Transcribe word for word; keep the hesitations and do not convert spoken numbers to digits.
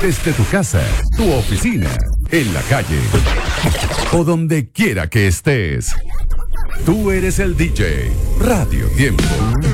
Desde tu casa, tu oficina, en la calle o donde quiera que estés. Tú eres el D J. Radio Tiempo.